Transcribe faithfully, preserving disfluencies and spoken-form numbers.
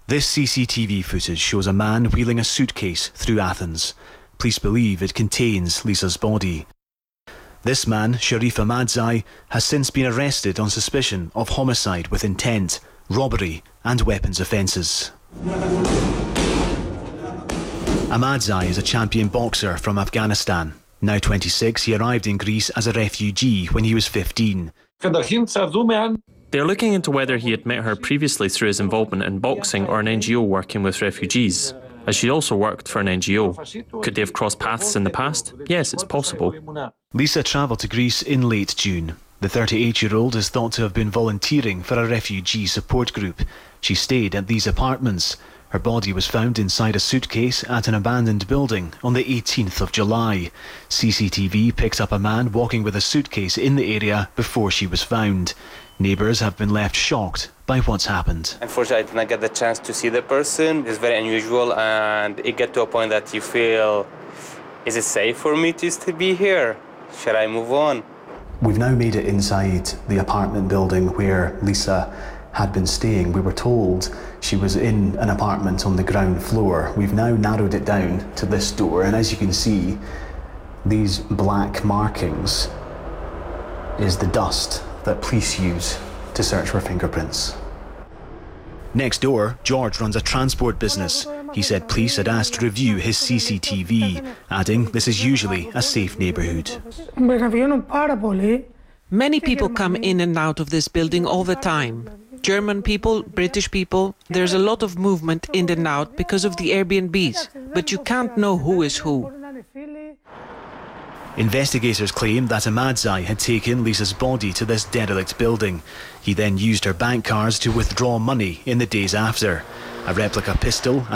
This C C T V footage shows a man wheeling a suitcase through Athens. Police believe it contains Lisa's body. This man, Sharif Ahmadzai, has since been arrested on suspicion of homicide with intent, robbery and weapons offences. Ahmadzai is a champion boxer from Afghanistan. Now twenty-six, he arrived in Greece as a refugee when he was fifteen. They're looking into whether he had met her previously through his involvement in boxing or an N G O working with refugees, as she also worked for an N G O. Could they have crossed paths in the past? Yes, it's possible. Lisa travelled to Greece in late June. The thirty-eight-year-old is thought to have been volunteering for a refugee support group. She stayed at these apartments. Her body was found inside a suitcase at an abandoned building on the eighteenth of July. C C T V picked up a man walking with a suitcase in the area before she was found. Neighbours have been left shocked by what's happened. Unfortunately, I did not get the chance to see the person. It's very unusual, and it gets to a point that you feel, is it safe for me to still be here? Should I move on? We've now made it inside the apartment building where Lisa had been staying. We were told she was in an apartment on the ground floor. We've now narrowed it down to this door, and as you can see, these black markings is the dust that police use to search for fingerprints. Next door, George runs a transport business. He said police had asked to review his C C T V, adding this is usually a safe neighbourhood. Many people come in and out of this building all the time. German people, British people, there's a lot of movement in and out because of the Airbnbs, but you can't know who is who. Investigators claim that Ahmadzai had taken Lisa's body to this derelict building. He then used her bank cards to withdraw money in the days after. A replica pistol